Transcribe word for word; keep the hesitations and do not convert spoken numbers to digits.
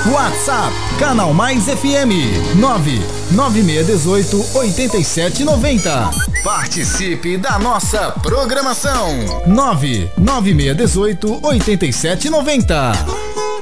WhatsApp Canal Mais F M nove nove seis um oito oito sete nove zero. Participe da nossa programação nove nove seis um oito oito sete nove zero.